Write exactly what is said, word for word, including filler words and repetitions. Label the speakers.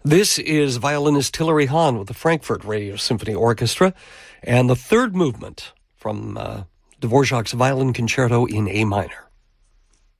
Speaker 1: This is violinist Hilary Hahn with the Frankfurt Radio Symphony Orchestra and the third movement from uh, Dvorak's Violin Concerto in A minor.